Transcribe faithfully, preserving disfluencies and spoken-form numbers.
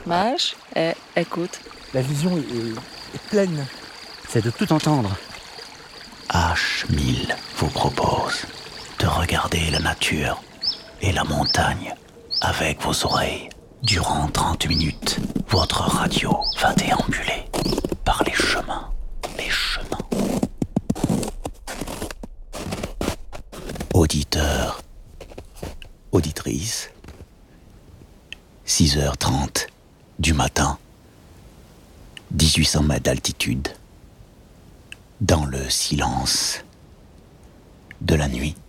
Mage et écoute. La vision est, est- est pleine. C'est de tout entendre. H mille vous propose de regarder la nature et la montagne avec vos oreilles. Durant trente minutes, votre radio va déambuler par les chemins, les chemins. Auditeur, auditrice, six heures trente du matin, dix-huit cents mètres d'altitude, dans le silence de la nuit.